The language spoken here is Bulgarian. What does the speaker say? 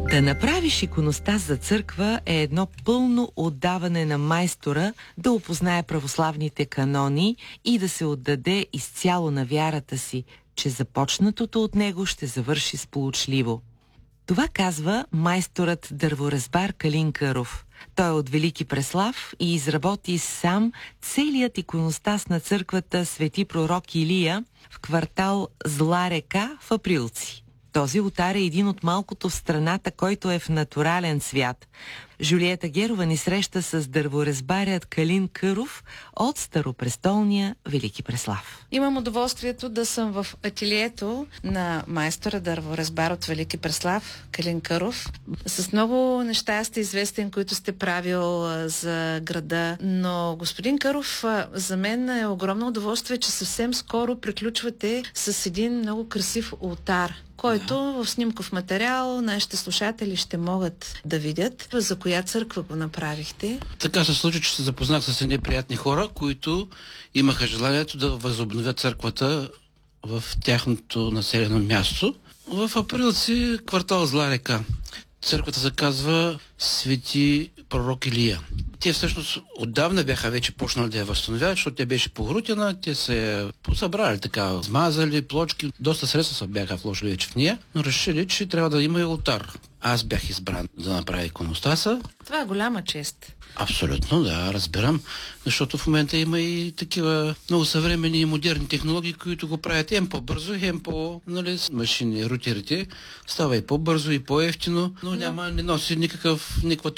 Да направиш иконостас за църква е едно пълно отдаване на майстора да опознае православните канони и да се отдаде изцяло на вярата си, че започнатото от него ще завърши сполучливо. Това казва майсторът дърворезбар Калин Къров. Той е от Велики Преслав и изработи сам целият иконостас на църквата Свети пророк Илия в квартал Зла река в Априлци. Този олтар е един от малкото в страната, който е в натурален цвят. Жулиета Герова ни среща с дърворезбарят Калин Къров от старопрестолния Велики Преслав. Имам удоволствието да съм в ателието на майстора дърворезбар от Велики Преслав, Калин Къров. С много неща сте известен, които сте правил за града, но господин Къров, за мен е огромно удоволствие, че съвсем скоро приключвате с един много красив олтар, който в снимков материал нашите слушатели ще могат да видят. За коя църква го направихте? Така се случи, че се запознах с едни приятни хора, които имаха желанието да възобновят църквата в тяхното населено място. В Априлци, квартал Зла река. Църквата се казва Свети пророк Илия. Те всъщност отдавна бяха вече почнали да я възстановяват, защото тя беше погрутена, те се посъбрали така, смазали плочки, доста средства се бяха вложили вече в нея, но решили, че трябва да има и олтар. Аз бях избран да направя иконостаса. Това е голяма чест. Абсолютно, да, разбирам, защото в момента има и такива много съвременни и модерни технологии, които го правят хем по-бързо, хем по, нали, с машини, рутерите. Става и по-бързо, и по-евтино, но не носи никаква